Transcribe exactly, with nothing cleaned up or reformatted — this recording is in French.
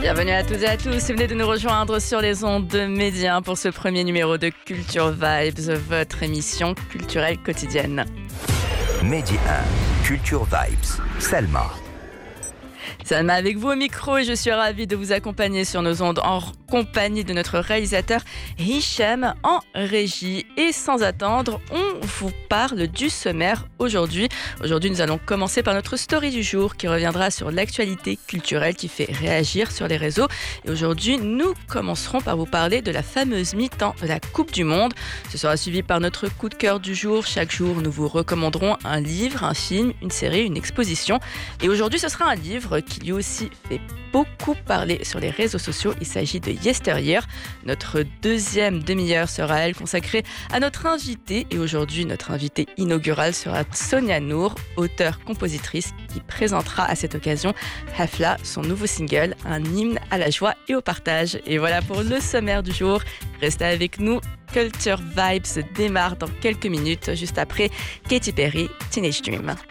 Bienvenue à toutes et à tous, vous venez de nous rejoindre sur les ondes de Média pour ce premier numéro de Culture Vibes, votre émission culturelle quotidienne. Média un, Culture Vibes, Salma. Salma avec vous au micro et je suis ravie de vous accompagner sur nos ondes en compagnie de notre réalisateur Hicham en régie. Et sans attendre, on vous parle du sommaire aujourd'hui. Aujourd'hui, nous allons commencer par notre story du jour qui reviendra sur l'actualité culturelle qui fait réagir sur les réseaux. Et aujourd'hui, nous commencerons par vous parler de la fameuse mi-temps de la Coupe du Monde. Ce sera suivi par notre coup de cœur du jour. Chaque jour, nous vous recommanderons un livre, un film, une série, une exposition. Et aujourd'hui, ce sera un livre qui lui aussi fait beaucoup parler sur les réseaux sociaux. Il s'agit de Yesteryear. Notre deuxième demi-heure sera, elle, consacrée à notre invitée. Et aujourd'hui, notre invitée inaugurale sera Sonia Nour, auteure-compositrice, qui présentera à cette occasion Hafla, son nouveau single, un hymne à la joie et au partage. Et voilà pour le sommaire du jour. Restez avec nous. Culture Vibes démarre dans quelques minutes, juste après Katy Perry, Teenage Dream.